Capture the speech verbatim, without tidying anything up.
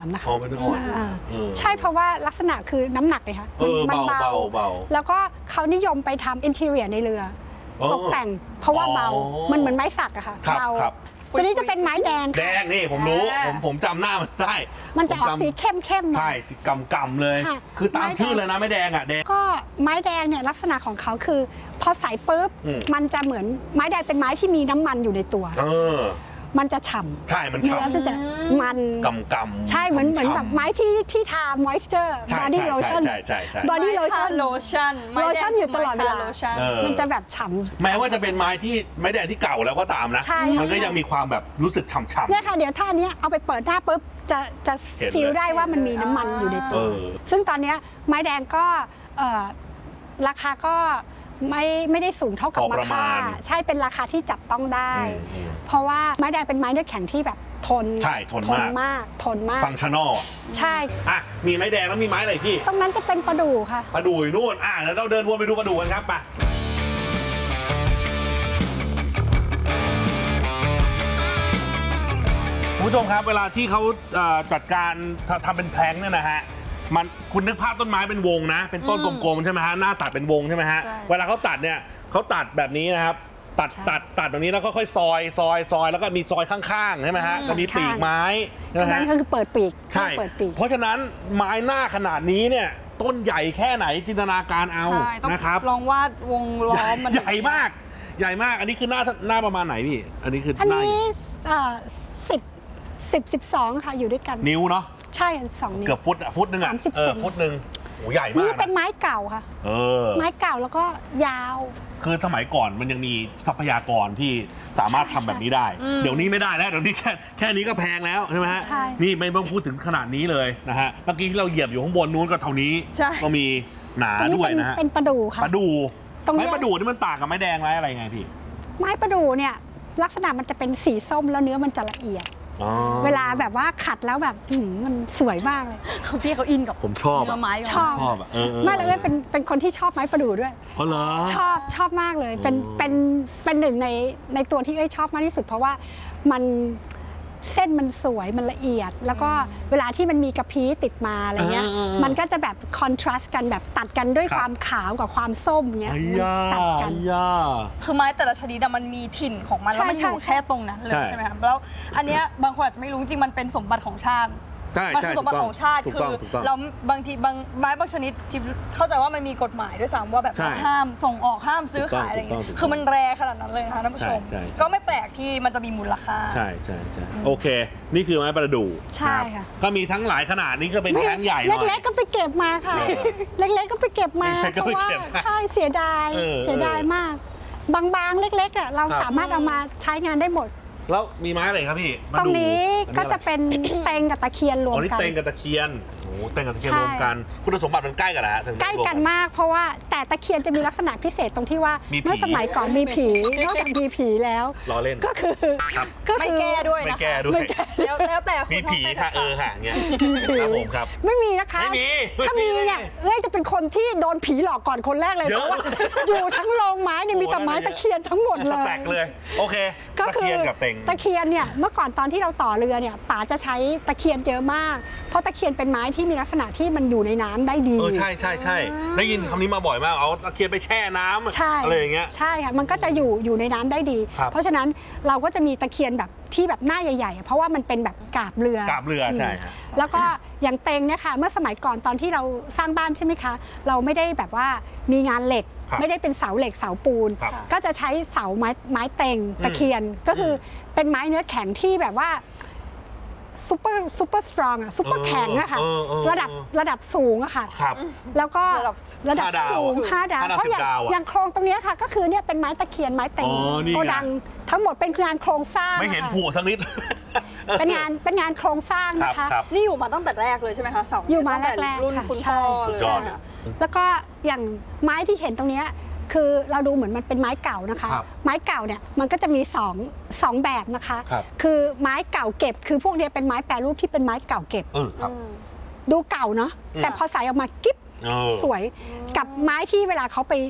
นะคะอ๋อเป็นอ่อนใช่เพราะว่าลักษณะคือน้ำหนักเลยค่ะเออมันเบาเบาเบาแล้วก็เขานิยมไปทำอินเท i รียในเรืออ๋อตกแต่งเพราะว่าเบาอ๋อมันเหมือนไม้สักอะค่ะครับเบาครับตัวนี้จะเป็นไม้แดงแดงนี่ผมรู้ผมผมจำหน้ามันได้มันจะออกผจำสีเข้มๆหน่อใช่ยสีกำกำๆเลยค่ะคือตามไม้แดงชื่อเลยนะไม่แดงอ่ะแดงก็ไม้แดงเนี่ยลักษณะของเขาคือ พอใส่ปุ๊บอืมมันจะเหมือนไม้แดงเป็นไม้ที่มีน้ำมันอยู่ในตัวเออมันจะฉ่ใช่มันำเนื้อฉ่ำมันจะมันกำกำใช่เหมือนเหมือนแบบไม้ที่ที่ทามอยส์เจอร์ใช่บอดี้โลชั่นใช่ใช่ใช่บอดี้โลชั่นโลชั่นโลชั่นอยู่ตลอดเวลาโลชั่นเออมันจะแบบฉ่ำแม้ว่าจะเป็นไม้ที่ไม้แดงที่เก่าแล้วก็ตามนะใช่ค่ะมันก็ยังมีความแบบรู้สึกฉ่ำๆเนี่ยค่ะเดี๋ยวถ้าอันเนี้ยเอาไปเปิดหน้าปุ๊บจะจะเห็นเลยฟีลได้ว่ามันมีน้ำมันอยู่ในตัวเออซึ่งตอนเนี้ยไม้แดงก็เอ่อราคาก็ไม่ไม่ได้สูงเท่ากับพอมะประค่ามาณใช่เป็นราคาที่จับต้องได้อืมอืมเพราะว่าไม้แดงเป็นไม้เนื้อแข็งที่แบบทนใช่ทนมากมากทนมากฟังชั่นอลใช่อ่ะมีไม้แดงแล้วมีไม้อะไรพี่ตรงนั้นจะเป็นประดู่ค่ะประดู่อยู่นู่นอ่ะแล้วเราเดินวนไปดูประดู่กันครับไปคุณผู้ชมครับเวลาที่เขาเอ่อจัดการทำทำเป็นแพลงเนี่ยนะฮะมันคุณนึกภาพต้นไม้เป็นวงนะ เป็นต้นกลมๆใช่ไหมฮะหน้าตัดเป็นวงใช่ไหมฮะใช่เวลาเขาตัดเนี่ยเขาตัดแบบนี้นะครับ ตัดใช่ตัดตัดแบบนี้แล้วก็ค่อยซอยซอยซอยแล้วก็มีซอยข้างๆใช่ไหมฮะก็มีปีกไม้ตรงนะนั้ฮะนก็คือเปิดปีกใช่เปิดปีกเพราะฉะนั้นไม้หน้าขนาดนี้เนี่ยต้นใหญ่แค่ไหนจินตนาการเอาใช่ต้องนะครับลองวาดวงล้อมมันใหญ่มาก ใหญ่มากอันนี้คือหน้าหน้าประมาณไหนพี่ อันนี้คืออันหน้านี้สิบสิบสิบสองค่ะอยู่ด้วยกันนิ้วเนาะใช่สิบสองนิ้วเกือบฟุตอะฟุตหนึ่งอะสามสิบเออเซนฟุตหนึ่งโหใหญ่มานี่กเป็นนะไม้เก่าค่ะเออไม้เก่าแล้วก็ยาวคือสมัยก่อนมันยังมีทรัพยากรที่สามารถทำแบบนี้ได้ เดี๋ยวนี้ไม่ได้แล้วเดี๋ยวนี้แค่แค่นี้ก็แพงแล้วใช่ไหมฮะใช่นี่ไม่ต้องพูดถึงขนาดนี้เลยนะฮะเมื่อกี้ที่เราเหยียบอยู่ข้างบนนู้นก็เท่านี้ใช่ก็มีหนาตรงนี้ด้วยเป็นนะฮะเป็นประดู่ค่ะประดู่ตรงเนี้ไม้ยประดู่นี่มันต่างกับไม้แดงไม้อะไรไงพี่ไม้ประดู่เนี่ยลักษณะมันจะเป็นสีส้มแล้วเนื้อมันจะละเอียด เวลาแบบว่าขัดแล้วแบบอื้อหือมันสวยมากเลยเขาพี่เขาอินกับผมชอบเนื้อะอไม้ชอบชอบอะเออเออไม่เลยเป็นเป็นคนที่ชอบไม้ประดู่ด้วยอ๋อเหรอชอบชอบมากเลย เป็นอืมเป็นเป็นหนึ่งในในตัวที่เอ้ยชอบมากที่สุด เพราะว่ามันเส้นมันสวยมันละเอียด แล้วก็เวลาที่มันมีกระพี้ติดมาอะไรเงี้ยเออเออเออมันก็จะแบบคอนทราสต์กันแบบตัดกันด้วยครับความขาวกับความส้มเงี้ยไอ้มันย่าตัดกันไอ้ย่าคือไม้แต่ละชนิดอะมันมีถิ่นของมันใช่แล้วมันอยู่ใช่แค่ตรงนั้นเลยใช่ใช่ไหมครับแล้วอันเนี้ยบางคนอาจจะไม่รู้จริงมันเป็นสมบัติของชาติใช่มันใช่คือสมบัติของชาติถูกคืต้องอถูกต้องเราบางทีบางไม้บางชนิดที่เข้าใจว่ามันมีกฎหมายด้วยซ้ำว่าแบบใช่ห้ามส่งออกห้ามซื้อขายอะไรอย่างถูเงี้กต้องถูกต้องยคือมันแรขนาดนั้นเลยนะคะท่านผู้ชมใช่ใช่ใช่ก็ไม่แปลกที่มันจะมีมูลค่าใช่ใช่ใช่โอเค นี่คือไม้ประดู่ใช่รับค่ะก็มีทั้งหลายขนาดนี้ก็เป็นแท้งใหญ่หน่อยเล็กๆก็ไปเก็บมาค่ะ เล็กๆก็ไปเก็บมาเล็กๆก็เพไปราะว่าเก็บมาใช่เสียดายเออเสียดายมาก บางๆเล็กๆอ่ะเราครับสามารถเอามาใช้งานได้หมดแล้วมีไม้อะไรครับพี่มาตรงดูนี้อัก็จะเป็นเตงกับตะเคียนรวอ๋มอนี่กันเต็งกับตะเคียนโอ้โหเต็งกับตะเคียนใช่รวมกัน คุณสมบัติมันใกล้กันนะฮะถึงใกล้กันมากเพราะว่าแต่ตะเคียนจะมีลักษณะพิเศษตรงที่ว่ามีผีเมื่อสมัยก่อนมีผีนอกจากมีผีแล้วล้อเล่นก็คือครับก็ไม่คือแก้ด้วยไม่นะคะแก้ด้วยไม่แก้แล้วแล้วแต่คุณมีผีค่ะเออค่ะเงี้ยครับผมครับไม่มีนะคะไม่มีถ้าไม่มีมีเนี่ยเอ้ยจะเป็นคนที่โดนผีหลอกก่อนคนแรกเลยเยเพอะราะว่าอยู่ทั้งโรงไม้เนี่ยมีแต่ไม้ตะเคียนทั้งหมดเลสยแต็กเลย โอเคก็ตะคืเคีอยนกับเต็งตะเคียนเนี่ยเมื่อก่อนตอนที่เราต่อเรือเนี่ยป๋าจะใช้ตะเคียนเยอะมาก เพราะตะเคียนเป็นไม้ที่มีลักษณะที่มันอยู่ในน้ำได้ดีเออใช่ใช่ใช่ได้ยินคำนี้มาบ่อยมากเอาตะเคียนไปแช่น้ำใช่อะไรอย่างเงี้ยใช่ค่ะมันก็จะอยู่อยู่ในน้ำได้ดีครับเพราะฉะนั้นเราก็จะมีตะเคียนแบบที่แบบหน้าใหญ่ๆ เพราะว่ามันเป็นแบบกาบเรือกาบเรือใช่ฮะแล้วก็อย่างเต็งเนี่ยค่ะเมื่อสมัยก่อนตอนที่เราสร้างบ้านใช่ไหมคะ เราไม่ได้แบบว่ามีงานเหล็กครับไม่ได้เป็นเสาเหล็กเสาปูนครับก็จะใช้เสาไม้ไม้เต็งตะเคียนก็คือเป็นไม้เนื้อแข็งที่แบบว่าซูเปอร์ซูเปอร์สตรองอะซูเปอร์แข็งอะค่ะเออเออเออระดับระดับสูงอะค่ะครับแล้วก็ระดับระดับห้าดาวสูงห้าดาวห้าดาวเพราะอย่างสิบดาวอะอย่างโครงตรงเนี้ยค่ะ ก็คือเนี่ยเป็นไม้ตะเคียนไม้เต็งอ๋อนี่ไงโกดังทั้งหมดเป็นงานโครงสร้างไม่เห็นนะคะผูสักนิดเป็นงานเป็นงานโครงสร้างนะครัคะบครับนี่อยู่มาตั้งแต่แรกเลยใช่ไหมคะเสาอยู่มาตั้งแต่แรกๆรุ่นค่ะคุณใช่พ่อเลยสุดยอดใช่ไหมคะแล้วก็อย่างไม้ที่เห็นตรงเนี้ยคือเราดูเหมือนมันเป็นไม้เก่านะคะครับไม้เก่าเนี่ยมันก็จะมีสองสองแบบนะคะครับคือไม้เก่าเก็บ คือพวกเนี้ยเป็นไม้แปรรูปที่เป็นไม้เก่าเก็บเออครับดูเก่าเนาะแต่พอใส่ออกมากิ๊บเออสวยกับไม้ที่เวลาเขาไป